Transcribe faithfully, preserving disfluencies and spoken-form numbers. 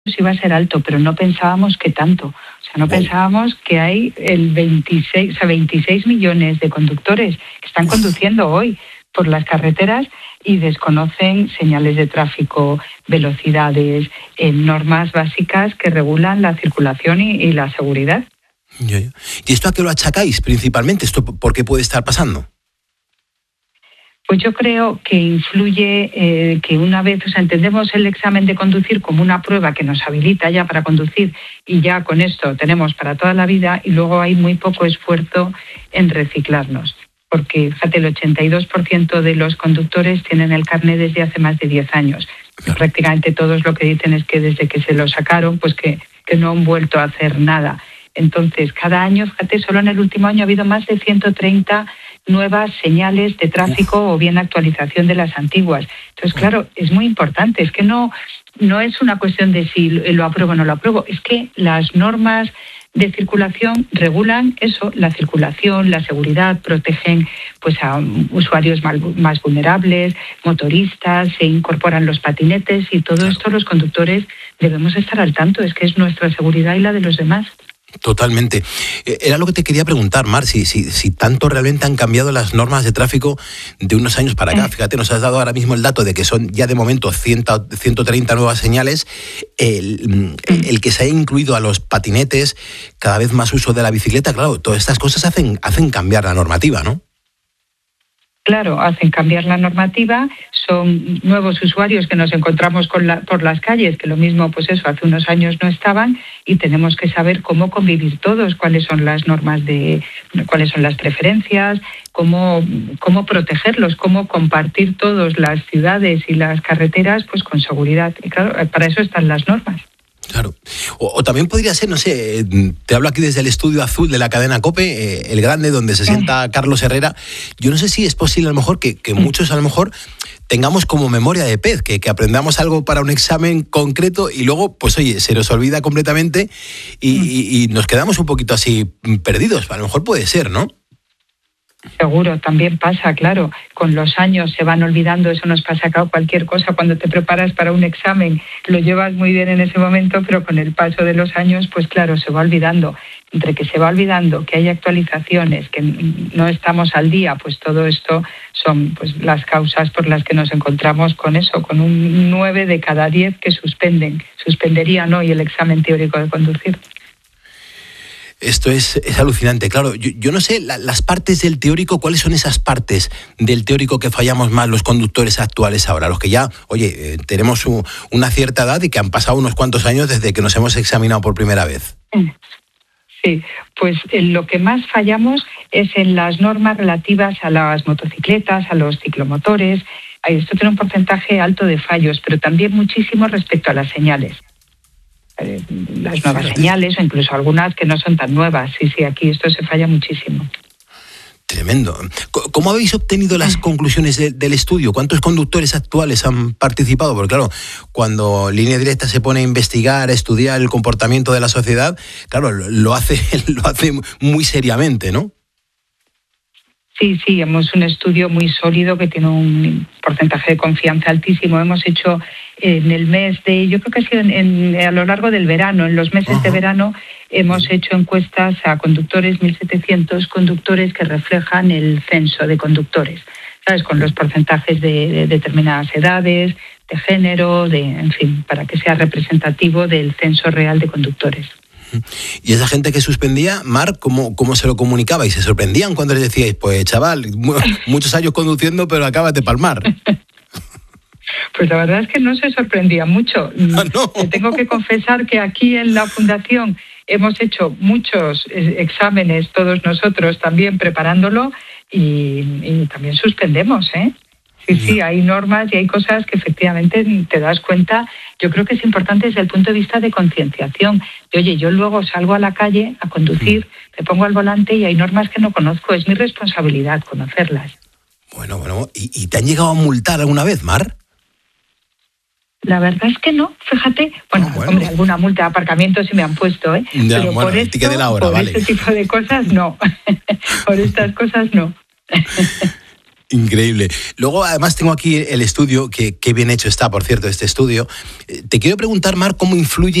iba a ser alto, pero no pensábamos que tanto. O sea, no pensábamos que hay el veintiséis, o sea, veintiséis millones de conductores que están conduciendo hoy por las carreteras y desconocen señales de tráfico, velocidades, eh, normas básicas que regulan la circulación y, y la seguridad. ¿Y esto a qué lo achacáis principalmente? ¿Esto por qué puede estar pasando? Pues yo creo que influye eh, que una vez, o sea, entendemos el examen de conducir como una prueba que nos habilita ya para conducir y ya con esto tenemos para toda la vida, y luego hay muy poco esfuerzo en reciclarnos. Porque, fíjate, el ochenta y dos por ciento de los conductores tienen el carné desde hace más de diez años. Y prácticamente todos lo que dicen es que desde que se lo sacaron, pues que, que no han vuelto a hacer nada. Entonces, cada año, fíjate, solo en el último año ha habido más de ciento treinta nuevas señales de tráfico o bien actualización de las antiguas. Entonces, claro, es muy importante. Es que no, no es una cuestión de si lo apruebo o no lo apruebo. Es que las normas de circulación regulan eso, la circulación, la seguridad, protegen pues a usuarios más vulnerables, motoristas, se incorporan los patinetes y todo esto los conductores debemos estar al tanto. Es que es nuestra seguridad y la de los demás. Totalmente. Era lo que te quería preguntar, Mar, si, si, si tanto realmente han cambiado las normas de tráfico de unos años para acá. Fíjate, nos has dado ahora mismo el dato de que son ya de momento ciento, ciento treinta nuevas señales. El, el que se haya incluido a los patinetes, cada vez más uso de la bicicleta, claro, todas estas cosas hacen, hacen cambiar la normativa, ¿no? Claro, hacen cambiar la normativa, son nuevos usuarios que nos encontramos con la, por las calles, que lo mismo, pues eso, hace unos años no estaban, y tenemos que saber cómo convivir todos, cuáles son las normas de, cuáles son las preferencias, cómo, cómo protegerlos, cómo compartir todos las ciudades y las carreteras, pues con seguridad. Y claro, para eso están las normas. Claro. O, o también podría ser, no sé, te hablo aquí desde el estudio azul de la cadena COPE, eh, el grande, donde se sienta Carlos Herrera. Yo no sé si es posible a lo mejor que, que muchos a lo mejor tengamos como memoria de pez, que, que aprendamos algo para un examen concreto y luego, pues oye, se nos olvida completamente y, y, y nos quedamos un poquito así perdidos. A lo mejor puede ser, ¿no? Seguro, también pasa, claro. Con los años se van olvidando, eso nos pasa a cualquier cosa. Cuando te preparas para un examen, lo llevas muy bien en ese momento, pero con el paso de los años, pues claro, se va olvidando. Entre que se va olvidando, que hay actualizaciones, que no estamos al día, pues todo esto son pues las causas por las que nos encontramos con eso, con un nueve de cada diez que suspenden, suspenderían hoy el examen teórico de conducir. Esto es, es alucinante, claro. Yo, yo no sé, la, las partes del teórico, ¿cuáles son esas partes del teórico que fallamos más los conductores actuales ahora? Los que ya, oye, eh, tenemos un, una cierta edad y que han pasado unos cuantos años desde que nos hemos examinado por primera vez. Sí, pues en lo que más fallamos es en las normas relativas a las motocicletas, a los ciclomotores. Esto tiene un porcentaje alto de fallos, pero también muchísimo respecto a las señales. Las nuevas señales o incluso algunas que no son tan nuevas. Sí, sí, aquí esto se falla muchísimo. Tremendo. ¿Cómo habéis obtenido las conclusiones de, del estudio? ¿Cuántos conductores actuales han participado? Porque claro, cuando Línea Directa se pone a investigar, a estudiar el comportamiento de la sociedad, claro, lo hace, lo hace muy seriamente, ¿no? Sí, sí, hemos un estudio muy sólido que tiene un porcentaje de confianza altísimo. Hemos hecho en el mes de, yo creo que ha sido en, en, a lo largo del verano, en los meses uh-huh. de verano, hemos hecho encuestas a conductores, mil setecientos conductores que reflejan el censo de conductores, ¿sabes? Con los porcentajes de, de determinadas edades, de género, de, en fin, para que sea representativo del censo real de conductores. Y esa gente que suspendía, Mar, ¿cómo, cómo se lo comunicaba? ¿Y se sorprendían cuando les decíais, pues chaval, muchos años conduciendo, pero acabas de palmar? Pues la verdad es que no se sorprendía mucho. ¿Ah, no? Tengo que confesar que aquí en la Fundación hemos hecho muchos exámenes, todos nosotros también preparándolo, y, y también suspendemos, ¿eh? Sí, sí, hay normas y hay cosas que efectivamente te das cuenta. Yo creo que es importante desde el punto de vista de concienciación. De, oye, yo luego salgo a la calle a conducir, me pongo al volante y hay normas que no conozco. Es mi responsabilidad conocerlas. Bueno, bueno. ¿Y, y te han llegado a multar alguna vez, Mar? La verdad es que no, fíjate. Bueno, oh, bueno. hombre, alguna multa de aparcamiento sí me han puesto, ¿eh? Ya, Pero bueno, por esto, de la hora, por vale. este tipo de cosas, no. Por estas cosas, no. Increíble. Luego, además, tengo aquí el estudio, que, que bien hecho está, por cierto, este estudio. Te quiero preguntar, Mar, ¿cómo influye